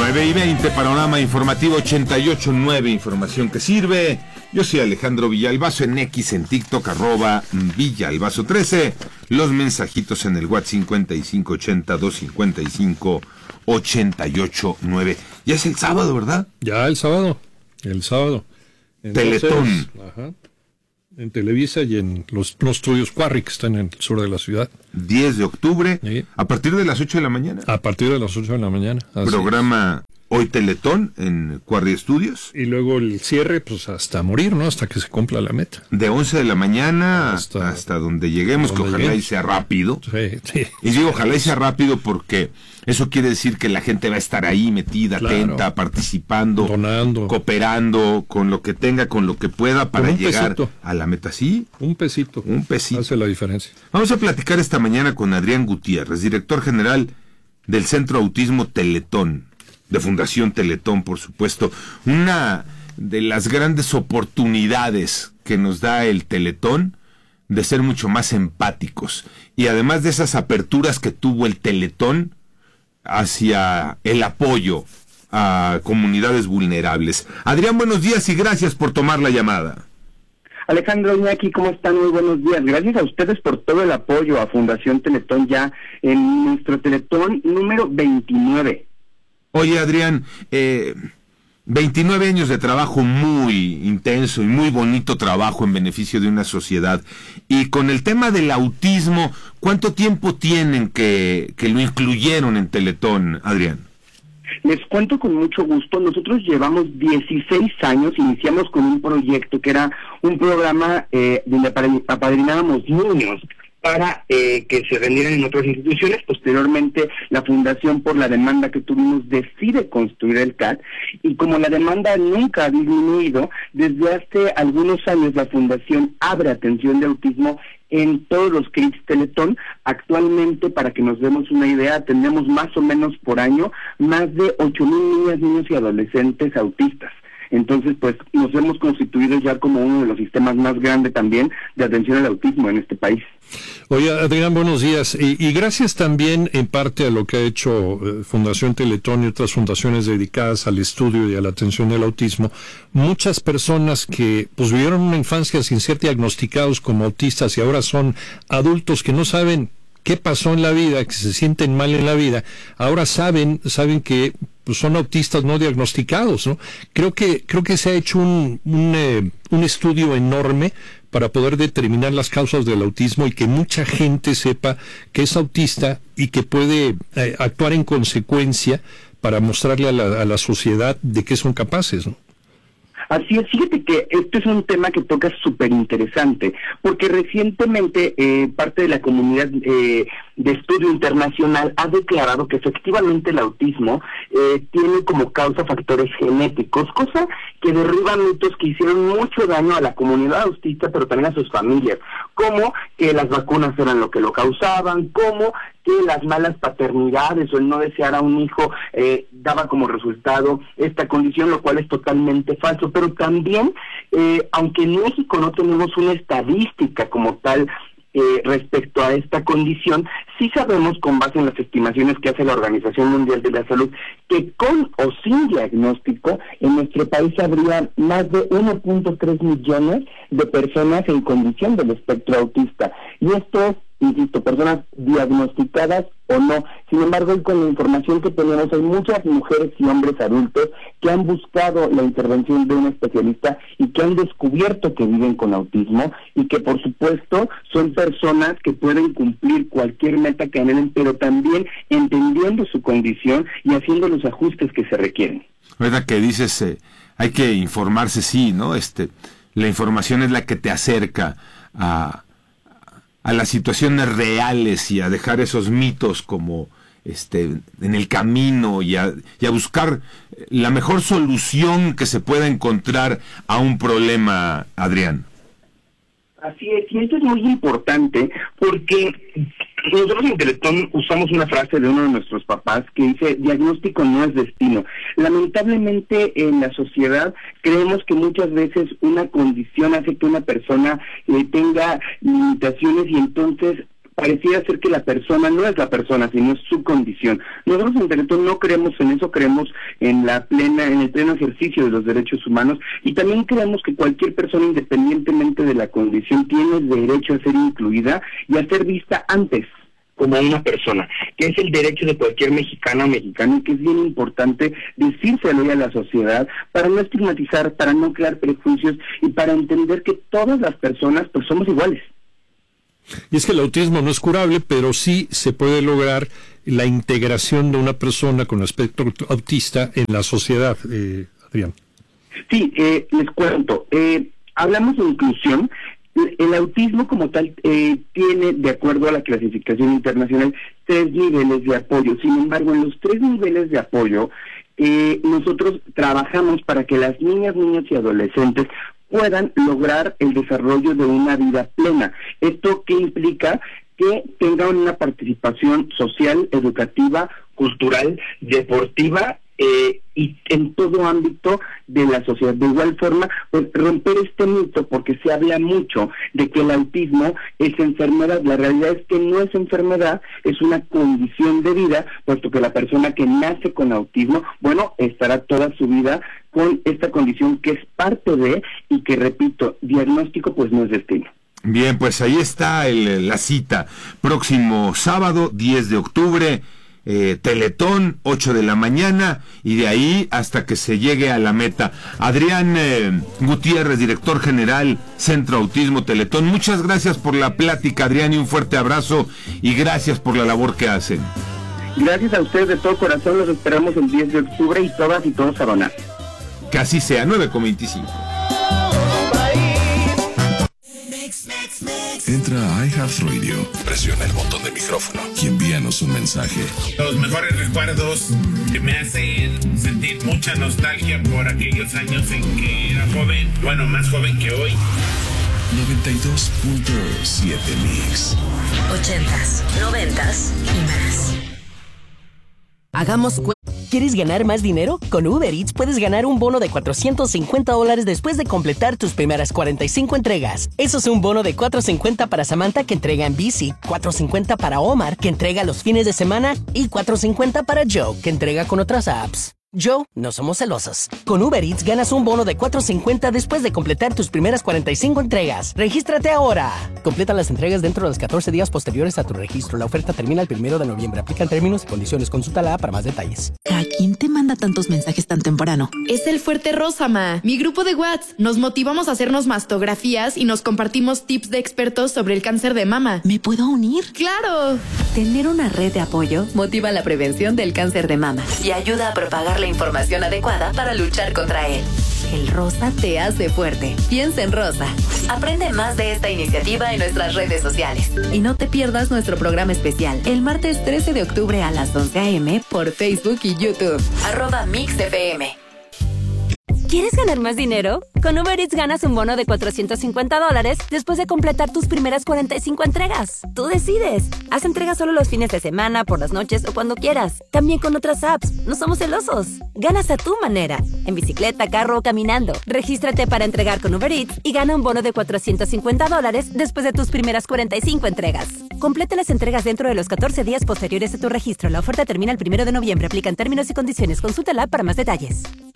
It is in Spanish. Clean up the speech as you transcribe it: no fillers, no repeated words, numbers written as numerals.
9:20, panorama informativo 88.9, información que sirve. Yo soy Alejandro Villalbazo, en X, en TikTok, @Villalbazo13. Los mensajitos en el WhatsApp 5580-255-889. Ya es el sábado, ¿verdad? Ya el sábado. Entonces, Teletón. Ajá. En Televisa y en los estudios Quarry, que están en el sur de la ciudad. 10 de octubre, Sí. a partir de las 8 de la mañana. A partir de las 8 de la mañana. Programa Hoy Teletón en Quarry Studios. Y luego el cierre, pues hasta morir, ¿no? Hasta que se cumpla la meta. De 11 de la mañana hasta donde lleguemos, que ojalá y sea rápido. Sí. Y digo, ojalá y sea rápido porque eso quiere decir que la gente va a estar ahí metida, Claro. atenta, participando, Donando. cooperando con lo que tenga, con lo que pueda para Con un llegar pesito. a la meta. Sí, Un pesito. un pesito. Hace la diferencia. Vamos a platicar esta mañana con Adrián Gutiérrez, director general del Centro Autismo Teletón, de Fundación Teletón, por supuesto. Una de las grandes oportunidades que nos da el Teletón de ser mucho más empáticos. Y además de esas aperturas que tuvo el Teletón hacia el apoyo a comunidades vulnerables. Adrián, buenos días y gracias por tomar la llamada. Alejandro, Iñaki, ¿cómo están? Muy buenos días. Gracias a ustedes por todo el apoyo a Fundación Teletón ya en nuestro Teletón número 29. Oye, Adrián, 29 años de trabajo muy intenso y muy bonito trabajo en beneficio de una sociedad. Y con el tema del autismo, ¿cuánto tiempo tienen que lo incluyeron en Teletón, Adrián? Les cuento con mucho gusto, nosotros llevamos 16 años, iniciamos con un proyecto que era un programa donde apadrinábamos niños para que se rendieran en otras instituciones. Posteriormente, la Fundación, por la demanda que tuvimos, decide construir el CAT, y como la demanda nunca ha disminuido, desde hace algunos años la Fundación abre atención de autismo en todos los CRIPS Teletón. Actualmente, para que nos demos una idea, tenemos más o menos por año más de 8,000 niñas, niños y adolescentes autistas. Entonces, pues, nos hemos constituido ya como uno de los sistemas más grandes también de atención al autismo en este país. Oye, Adrián, buenos días. Y gracias también en parte a lo que ha hecho Fundación Teletón y otras fundaciones dedicadas al estudio y a la atención del autismo. Muchas personas que pues vivieron una infancia sin ser diagnosticados como autistas y ahora son adultos que no saben qué pasó en la vida, que se sienten mal en la vida, ahora saben que pues, son autistas no diagnosticados, ¿no? Creo que se ha hecho un estudio enorme para poder determinar las causas del autismo y que mucha gente sepa que es autista y que puede actuar en consecuencia para mostrarle a la sociedad de qué son capaces, ¿no? Así es, fíjate que este es un tema que toca súper interesante, porque recientemente parte de la comunidad de estudio internacional ha declarado que efectivamente el autismo tiene como causa factores genéticos, cosa que derriba mitos que hicieron mucho daño a la comunidad autista, pero también a sus familias, como que las vacunas eran lo que lo causaban, como que las malas paternidades o el no desear a un hijo daba como resultado esta condición, lo cual es totalmente falso. Pero también, aunque en México no tenemos una estadística como tal respecto a esta condición, sí sabemos, con base en las estimaciones que hace la Organización Mundial de la Salud, que con o sin diagnóstico en nuestro país habría más de 1.3 millones de personas en condición del espectro autista. Y esto es, insisto, personas diagnosticadas o no. Sin embargo, hoy con la información que tenemos, hay muchas mujeres y hombres adultos que han buscado la intervención de un especialista y que han descubierto que viven con autismo y que, por supuesto, son personas que pueden cumplir cualquier meta que anhelen, pero también entendiendo su condición y haciendo los ajustes que se requieren. ¿Verdad que dices, hay que informarse? Sí, ¿no? La información es la que te acerca a las situaciones reales y a dejar esos mitos como en el camino y a buscar la mejor solución que se pueda encontrar a un problema, Adrián. Así es, y esto es muy importante porque nosotros en Teletón usamos una frase de uno de nuestros papás que dice: diagnóstico no es destino. Lamentablemente en la sociedad creemos que muchas veces una condición hace que una persona tenga limitaciones y entonces pareciera ser que la persona no es la persona, sino es su condición. Nosotros en Teletón no creemos en eso, creemos en el pleno ejercicio de los derechos humanos, y también creemos que cualquier persona, independientemente de la condición, tiene derecho a ser incluida y a ser vista antes como una persona, que es el derecho de cualquier mexicana o mexicano, y que es bien importante decírselo hoy a la sociedad para no estigmatizar, para no crear prejuicios y para entender que todas las personas pues somos iguales. Y es que el autismo no es curable, pero sí se puede lograr la integración de una persona con espectro autista en la sociedad, Adrián. Sí, les cuento. Hablamos de inclusión. El autismo como tal tiene, de acuerdo a la clasificación internacional, 3 niveles de apoyo. Sin embargo, en los 3 niveles de apoyo, nosotros trabajamos para que las niñas, niños y adolescentes puedan lograr el desarrollo de una vida plena. ¿Esto qué implica? Que tengan una participación social, educativa, cultural, deportiva, y en todo ámbito de la sociedad. De igual forma, pues romper este mito, porque se habla mucho de que el autismo es enfermedad. La realidad es que no es enfermedad, es una condición de vida, puesto que la persona que nace con autismo, bueno, estará toda su vida con esta condición que es parte de, y que, repito, diagnóstico pues no es destino. Bien, pues ahí está la cita. Próximo sábado, 10 de octubre, Teletón, 8 de la mañana, y de ahí hasta que se llegue a la meta. Adrián Gutiérrez, director general, Centro Autismo Teletón, muchas gracias por la plática, Adrián, y un fuerte abrazo, y gracias por la labor que hacen. Gracias a ustedes de todo corazón, los esperamos el 10 de octubre y todas y todos a donar. Que así sea, 9:25. Entra a iHeartRadio, presiona el botón de micrófono y envíanos un mensaje. Los mejores recuerdos que me hacen sentir mucha nostalgia por aquellos años en que era joven, bueno, más joven que hoy. 92.7 Mix. 80s, 90s y más. Hagamos ¿Quieres ganar más dinero? Con Uber Eats puedes ganar un bono de $450 después de completar tus primeras 45 entregas. Eso es un bono de $450 para Samantha, que entrega en bici, $450 para Omar, que entrega los fines de semana, y $450 para Joe, que entrega con otras apps. Joe, no somos celosos. Con Uber Eats ganas un bono de $450 después de completar tus primeras 45 entregas. ¡Regístrate ahora! Completa las entregas dentro de los 14 días posteriores a tu registro. La oferta termina el 1 de noviembre. Aplican términos y condiciones. Consulta la app para más detalles. ¿Quién te manda tantos mensajes tan temprano? Es el Fuerte Rosa, ma. Mi grupo de WhatsApp. Nos motivamos a hacernos mastografías y nos compartimos tips de expertos sobre el cáncer de mama. ¿Me puedo unir? ¡Claro! Tener una red de apoyo motiva la prevención del cáncer de mama y ayuda a propagar la información adecuada para luchar contra él. El rosa te hace fuerte. Piensa en rosa. Aprende más de esta iniciativa en nuestras redes sociales. Y no te pierdas nuestro programa especial el martes 13 de octubre a las 11 a.m. por Facebook y YouTube. @MixFM. ¿Quieres ganar más dinero? Con Uber Eats ganas un bono de $450 después de completar tus primeras 45 entregas. Tú decides. Haz entregas solo los fines de semana, por las noches o cuando quieras. También con otras apps. No somos celosos. Ganas a tu manera. En bicicleta, carro o caminando. Regístrate para entregar con Uber Eats y gana un bono de $450 después de tus primeras 45 entregas. Completa las entregas dentro de los 14 días posteriores a tu registro. La oferta termina el 1 de noviembre. Aplican términos y condiciones. Consulta la app para más detalles.